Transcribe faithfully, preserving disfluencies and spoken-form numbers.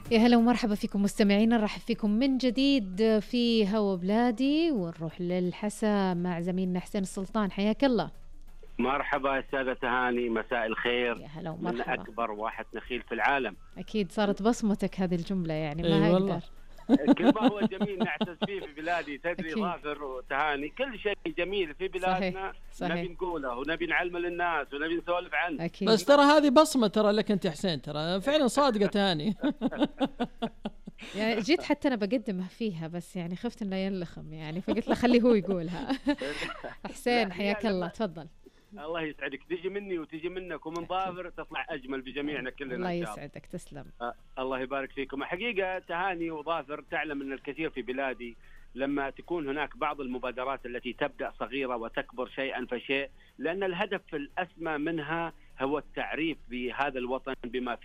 يا هلا ومرحبا فيكم مستمعينا، نرحب فيكم من جديد في هوا بلادي، ونروح للحسا مع زميلنا حسين السلطان. حياك الله. مرحبا السادة تهاني، مساء الخير. يا هلا من ومرحبا. أكبر واحة نخيل في العالم. أكيد صارت بصمتك هذه الجملة، يعني ما أي هقدر. كل ما هو جميل نعتز فيه في بلادي، تدري ظافر وتهاني، كل شيء جميل في بلادنا صحيح. نبي نقوله ونبي نعلم للناس ونبي نسولف عنه. أكيد. بس ترى هذه بصمة ترى لك أنت حسين، ترى فعلا صادقة تهاني. يعني جيت حتى أنا بقدمها فيها، بس يعني خفت إنه ينلخم يعني، فقلت له خليه هو يقولها. حسين حياك الله، تفضل. الله يسعدك، تجي مني وتجي منك ومن ظافر تطلع أجمل بجميعنا كلنا. الله يسعدك، تسلم. أه الله يبارك فيكم. حقيقة تهاني وظافر تعلم أن الكثير في بلادي لما تكون هناك بعض المبادرات التي تبدأ صغيرة وتكبر شيئا فشيء، لأن الهدف الأسمى منها هو التعريف بهذا الوطن بما فيه